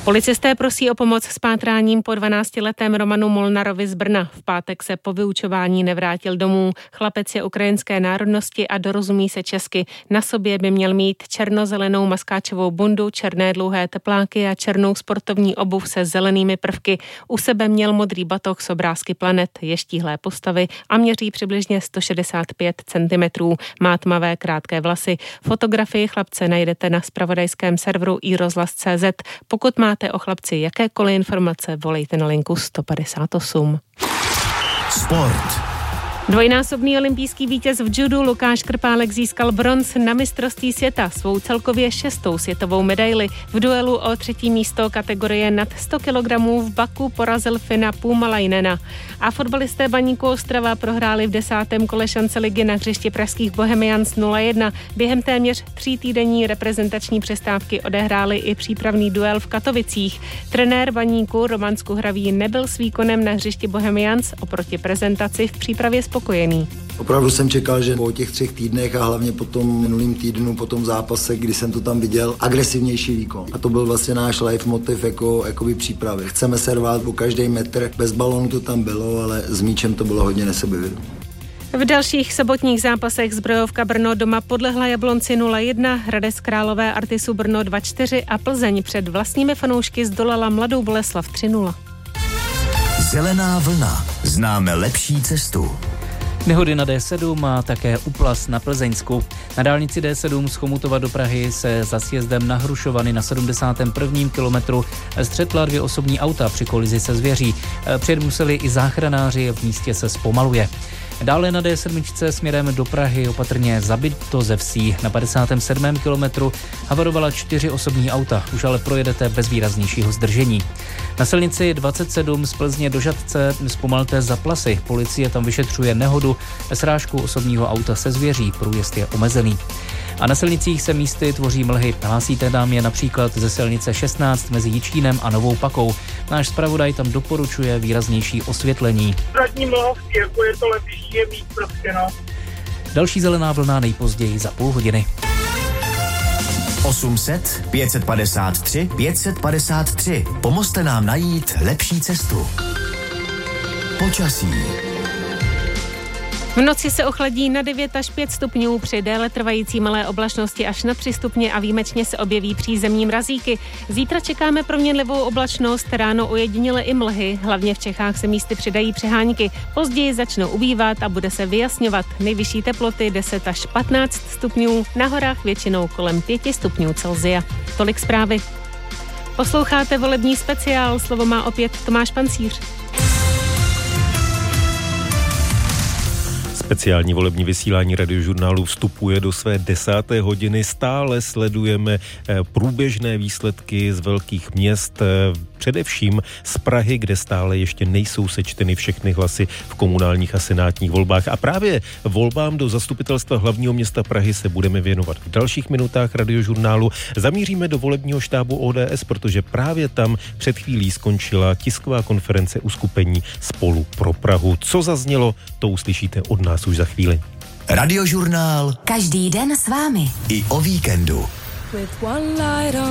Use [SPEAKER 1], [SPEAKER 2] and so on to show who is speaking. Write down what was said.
[SPEAKER 1] Policisté prosí o pomoc s pátráním po 12letém Romanu Molnarovi z Brna. V pátek se po vyučování nevrátil domů. Chlapec je ukrajinské národnosti a dorozumí se česky. Na sobě by měl mít černozelenou maskáčovou bundu, černé dlouhé tepláky a černou sportovní obuv se zelenými prvky. U sebe měl modrý batoh s obrázky planet, je štíhlé postavy a měří přibližně 165 cm. Má tmavé krátké vlasy. Fotografii chlapce najdete na zpravodajském serveru iRozhlas.cz. Pokud máte o chlapci jakékoliv informace, volejte na linku 158.
[SPEAKER 2] Sport.
[SPEAKER 1] Dvojnásobný olympijský vítěz v judu Lukáš Krpálek získal bronz na mistrovství světa, svou celkově 6. světovou medaili. V duelu o 3. místo kategorie nad 100 kg v Baku porazil Fina Puumalainena. A fotbalisté Baníku Ostrava prohráli v 10. kole šance ligy na hřišti pražských Bohemians 0-1. Během téměř 3týdenní reprezentační přestávky odehráli i přípravný duel v Katovicích. Trenér Baníku Roman Skuhravý nebyl s výkonem na hřišti Bohemians oproti prezentaci v přípravě spokojený.
[SPEAKER 3] Opravdu jsem čekal, že po těch 3 týdnech a hlavně po tom minulým týdnu, po tom zápase, kdy jsem to tam viděl, agresivnější výkon. A to byl vlastně náš leitmotiv jakoby přípravy. Chceme se rvát o každý metr, bez balónu to tam bylo, ale s míčem to bylo hodně nesebevědomé.
[SPEAKER 1] V dalších sobotních zápasech Zbrojovka Brno doma podlehla Jablonci 0-1, Hradec Králové Artisu Brno 2-4 a Plzeň před vlastními fanoušky zdolala Mladou Boleslav 3-0.
[SPEAKER 2] Zelená vlna. Známe lepší cestu.
[SPEAKER 4] Nehody na D7 a také úplas na Plzeňsku. Na dálnici D7 z Chomutova do Prahy se za sjezdem na Hrušovany na 71. kilometru střetla 2 osobní auta při kolizi se zvěří. Přijet museli i záchranáři, v místě se zpomaluje. Dále na D7 směrem do Prahy opatrně Zabito ze Vsí. Na 57. kilometru havarovala 4 osobní auta, už ale projedete bez výraznějšího zdržení. Na silnici 27 z Plzně do Žatce zpomalte za Plasy. Policie tam vyšetřuje nehodu, srážku osobního auta se zvěří, průjezd je omezený. A na silnicích se místy tvoří mlhy. Hlásíte nám je například ze silnice 16 mezi Jičínem a Novou Pakou. Náš zpravodaj tam doporučuje výraznější osvětlení.
[SPEAKER 5] Radní mlhovky, jako je to lepší, je víc prostě, no.
[SPEAKER 4] Další zelená vlna nejpozději za půl hodiny.
[SPEAKER 2] 800 553 553. Pomozte nám najít lepší cestu. Počasí.
[SPEAKER 1] V noci se ochladí na 9 až 5 stupňů, při déle trvající malé oblačnosti až na 3 stupně a výjimečně se objeví přízemní mrazíky. Zítra čekáme proměnlivou oblačnost, ráno ojediněle i mlhy, hlavně v Čechách se místy přidají přehánky. Později začnou ubývat a bude se vyjasňovat. Nejvyšší teploty 10 až 15 stupňů, na horách většinou kolem 5 stupňů Celsia. Tolik zprávy. Posloucháte volební speciál, slovo má opět Tomáš Pancíř.
[SPEAKER 6] Speciální volební vysílání Radiožurnálu vstupuje do své 10. hodiny. Stále sledujeme průběžné výsledky z velkých měst, především z Prahy, kde stále ještě nejsou sečteny všechny hlasy v komunálních a senátních volbách. A právě volbám do zastupitelstva hlavního města Prahy se budeme věnovat v dalších minutách Radiožurnálu. Zamíříme do volebního štábu ODS, protože právě tam před chvílí skončila tisková konference uskupení Spolu pro Prahu. Co zaznělo, to uslyšíte od nás už za chvíli.
[SPEAKER 2] Radiožurnál.
[SPEAKER 7] Každý den s vámi.
[SPEAKER 2] I o víkendu.